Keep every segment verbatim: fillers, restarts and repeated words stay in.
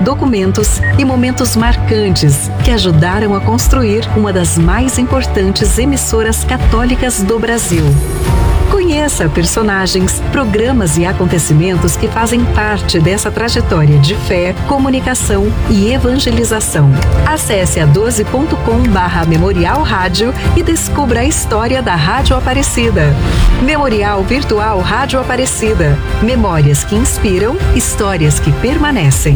documentos e momentos marcantes que ajudaram a construir uma das mais importantes emissoras católicas do Brasil. Conheça personagens, programas e acontecimentos que fazem parte dessa trajetória de fé, comunicação e evangelização. Acesse a doze ponto com barra Memorial Rádio e descubra a história da Rádio Aparecida. Memorial Virtual Rádio Aparecida. Memórias que inspiram, histórias que permanecem.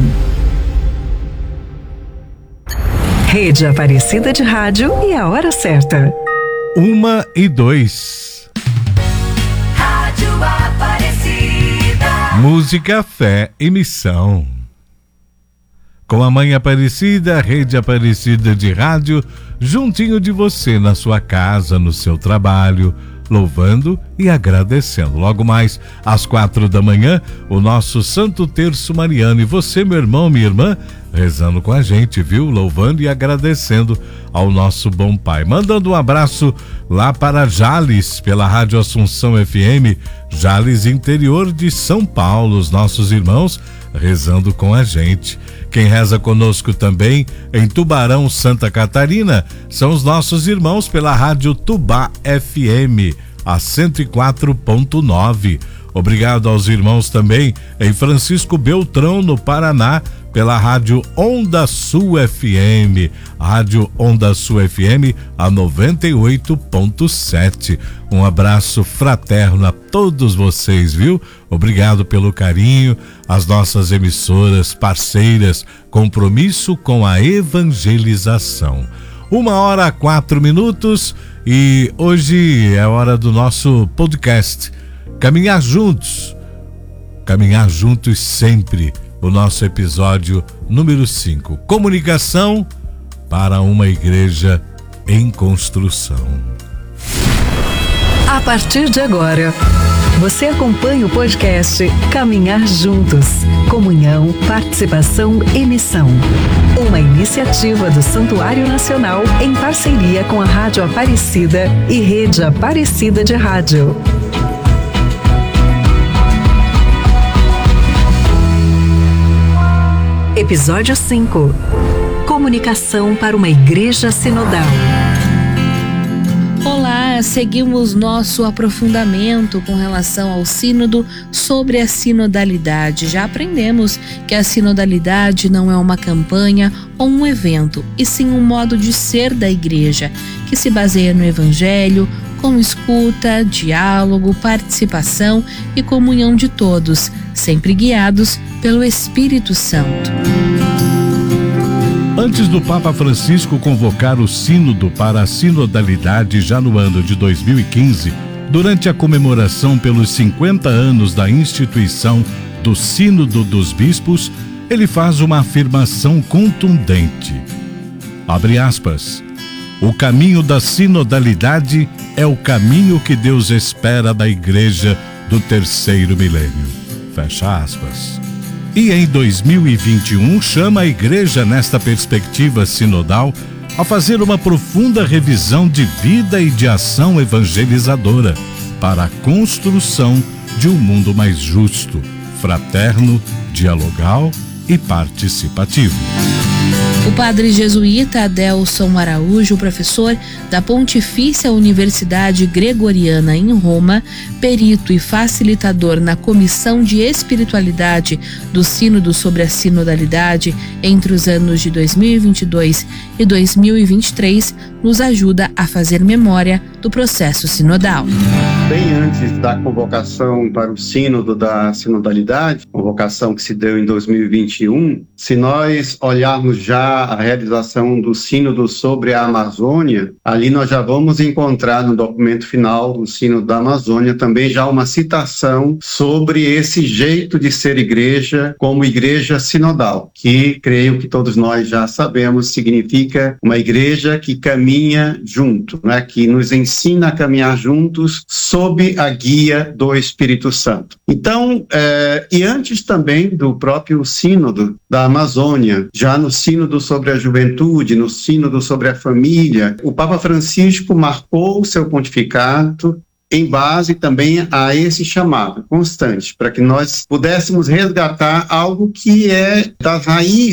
Rede Aparecida de Rádio e a hora certa. Uma e dois. Música, fé e missão. Com a Mãe Aparecida, Rede Aparecida de Rádio, juntinho de você na sua casa, no seu trabalho, louvando e agradecendo. Logo mais, às quatro da manhã, o nosso Santo Terço Mariano. E você, meu irmão, minha irmã, rezando com a gente, viu? Louvando e agradecendo ao nosso bom Pai. Mandando um abraço lá para Jales, pela Rádio Assunção F M, Jales, interior de São Paulo, os nossos irmãos rezando com a gente. Quem reza conosco também em Tubarão, Santa Catarina, são os nossos irmãos pela Rádio Tubá F M, a cento e quatro ponto nove. Obrigado aos irmãos também em Francisco Beltrão, no Paraná, pela Rádio Onda Sul F M, Rádio Onda Sul F M, a noventa e oito ponto sete. Um abraço fraterno a todos vocês, viu? Obrigado pelo carinho, as nossas emissoras parceiras, compromisso com a evangelização. Uma hora, quatro minutos, e hoje é hora do nosso podcast. Caminhar juntos, caminhar juntos sempre. O nosso episódio número cinco, comunicação para uma igreja em construção. A partir de agora, você acompanha o podcast Caminhar Juntos, comunhão, participação e missão. Uma iniciativa do Santuário Nacional em parceria com a Rádio Aparecida e Rede Aparecida de Rádio. Episódio cinco. Comunicação para uma igreja sinodal. Olá, seguimos nosso aprofundamento com relação ao sínodo sobre a sinodalidade. Já aprendemos que a sinodalidade não é uma campanha ou um evento, e sim um modo de ser da igreja, que se baseia no evangelho, com escuta, diálogo, participação e comunhão de todos, sempre guiados pelo Espírito Santo. Antes do Papa Francisco convocar o sínodo para a sinodalidade já no ano de dois mil e quinze, durante a comemoração pelos cinquenta anos da instituição do Sínodo dos Bispos, ele faz uma afirmação contundente. Abre aspas. O caminho da sinodalidade é o caminho que Deus espera da igreja do terceiro milênio. Fecha aspas. E em dois mil e vinte e um chama a igreja, nesta perspectiva sinodal, a fazer uma profunda revisão de vida e de ação evangelizadora para a construção de um mundo mais justo, fraterno, dialogal e participativo. O padre jesuíta Adelson Araújo, professor da Pontifícia Universidade Gregoriana em Roma, perito e facilitador na Comissão de Espiritualidade do Sínodo sobre a Sinodalidade entre os anos de dois mil e vinte e dois e dois mil e vinte e três, nos ajuda a fazer memória do processo sinodal. Bem antes da convocação para o Sínodo da Sinodalidade, convocação que se deu em dois mil e vinte e um, se nós olharmos já a realização do Sínodo sobre a Amazônia, ali nós já vamos encontrar no documento final do Sínodo da Amazônia também já uma citação sobre esse jeito de ser igreja como igreja sinodal, que creio que todos nós já sabemos significa uma igreja que caminha junto, né? Que nos ensina a caminhar juntos sob a guia do Espírito Santo. Então, é, e antes também do próprio Sínodo da Amazônia, já no Sínodo sobre a Juventude, no Sínodo sobre a Família, o Papa Francisco marcou o seu pontificado em base também a esse chamado constante, para que nós pudéssemos resgatar algo que é das raízes